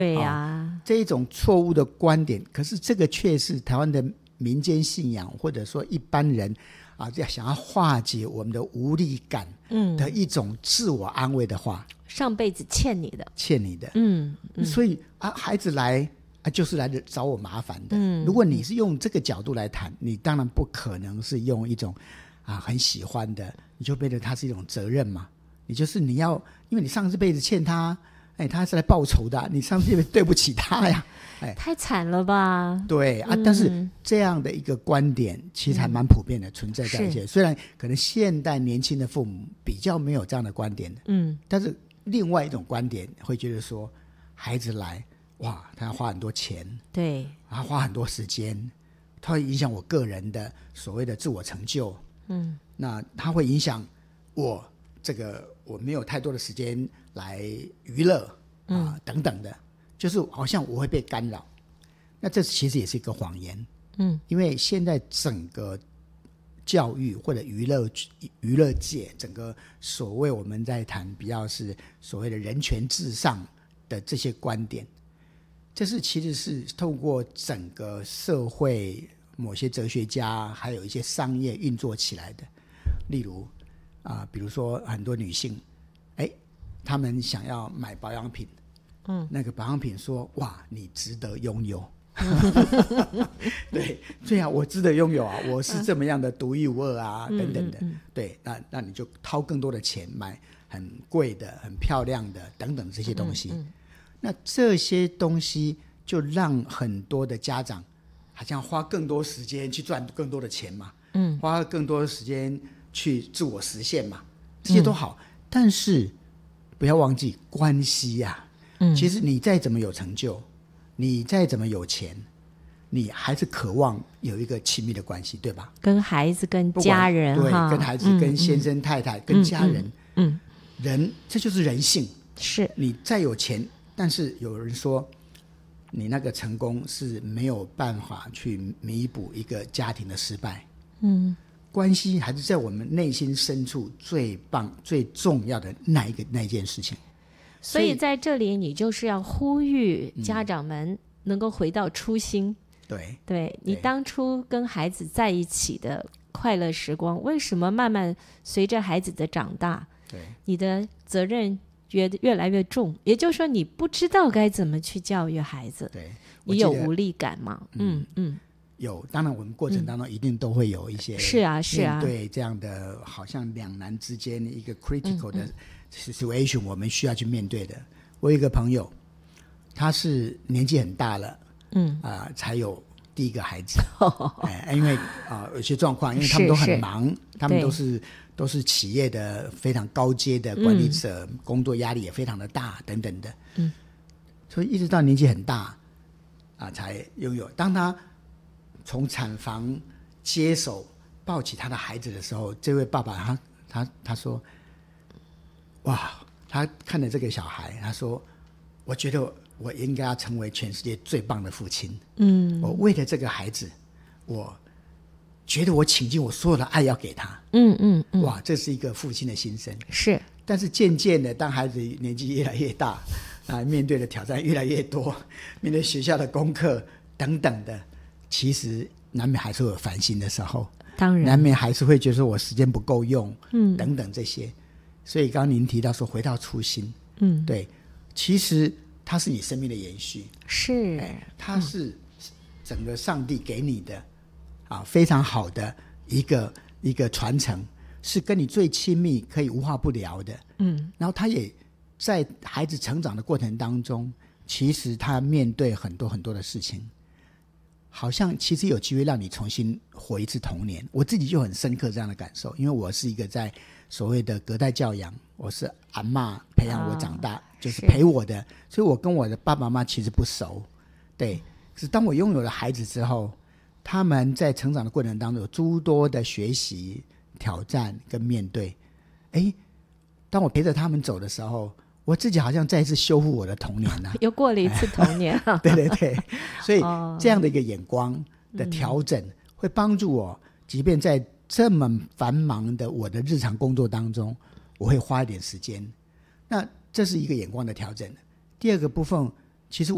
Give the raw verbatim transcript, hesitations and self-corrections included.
对呀、啊哦，这一种错误的观点，可是这个却是台湾的民间信仰，或者说一般人啊，想要化解我们的无力感的一种自我安慰的话， 嗯、上辈子欠你的， 欠你的， 嗯，嗯所以啊，孩子来啊，就是来找我麻烦的。 嗯， 如果你是用这个角度来谈，你当然不可能是用一种啊很喜欢的，你就变得它是一种责任嘛。你就是你要，因为你上辈子欠他，哎，他是来报仇的，你上辈子对不起他呀。哎， 太惨了吧？ 对啊、嗯，但是这样的一个观点其实还蛮普遍的，嗯、存在在一些。虽然可能现代年轻的父母比较没有这样的观点的，嗯，但是另外一种观点会觉得说，孩子来，哇，他要花很多钱， 对， 他花很多时间，他会影响我个人的所谓的自我成就，嗯，那他会影响我这个我没有太多的时间来娱乐啊、嗯、等等的。就是好像我会被干扰，那这其实也是一个谎言，嗯，因为现在整个教育或者娱乐娱乐界，整个所谓我们在谈比较是所谓的人权至上的这些观点，这是其实是透过整个社会某些哲学家还有一些商业运作起来的，例如啊、呃，比如说很多女性，哎，她们想要买保养品。嗯，那个保养品说哇你值得拥有对对啊，我值得拥有啊，我是这么样的独一无二啊、嗯、等等的、嗯嗯、对，那那你就掏更多的钱买很贵的很漂亮的等等这些东西、嗯嗯、那这些东西就让很多的家长好像花更多时间去赚更多的钱嘛，嗯，花更多的时间去自我实现嘛，这些都好、嗯、但是不要忘记关系啊，其实你再怎么有成就，你再怎么有钱，你还是渴望有一个亲密的关系，对吧？跟孩子跟家人，对，跟孩子、嗯、跟先生、嗯、太太跟家人， 嗯, 嗯人这就是人性，是你再有钱，但是有人说你那个成功是没有办法去弥补一个家庭的失败，嗯，关系还是在我们内心深处最棒最重要的那一个那一件事情。 所以在这里你就是要呼吁家长们能够回到初心、嗯、对对，你当初跟孩子在一起的快乐时光，为什么慢慢随着孩子的长大，对，你的责任越越来越重，也就是说你不知道该怎么去教育孩子，对，你有无力感吗？嗯嗯， 有，当然我们过程当中一定都会有一些、嗯、 是啊是啊， 对这样的好像两难之间一个 critical 的、嗯嗯situation 我们需要去面对的。我有一个朋友，他是年纪很大了，嗯啊、呃，才有第一个孩子，哎，因为啊、呃、有些状况，因为他们都很忙，他们都是都是企业的非常高阶的管理者，嗯、工作压力也非常的大等等的，嗯，所以一直到年纪很大啊、呃、才拥有。当他从产房接手抱起他的孩子的时候，这位爸爸他他他说。哇，他看了这个小孩，他说我觉得我应该要成为全世界最棒的父亲，嗯，我为了这个孩子，我觉得我倾尽我所有的爱要给他，嗯嗯嗯，哇，这是一个父亲的心声，是。但是渐渐的当孩子年纪越来越大啊，面对的挑战越来越多，面对学校的功课等等的，其实难免还是会有烦心的时候，当然难免还是会觉得我时间不够用，嗯，等等这些。所以刚刚您提到说回到初心，嗯，对，其实它是你生命的延续，是，哎，它是整个上帝给你的、嗯、啊非常好的一个一个传承，是跟你最亲密可以无话不聊的，嗯，然后他也在孩子成长的过程当中，其实他面对很多很多的事情，好像其实有机会让你重新活一次童年。我自己就很深刻这样的感受，因为我是一个在所谓的隔代教养，我是阿嬷培养我长大、哦、就是陪我的，所以我跟我的爸爸妈妈其实不熟，对。可是当我拥有了孩子之后，他们在成长的过程当中有诸多的学习挑战跟面对，诶，当我陪着他们走的时候，我自己好像再一次修复我的童年了、啊、 又过了一次童年、啊、 对对对，所以这样的一个眼光的调整、嗯、会帮助我，即便在这么繁忙的我的日常工作当中，我会花一点时间，那这是一个眼光的调整。第二个部分，其实我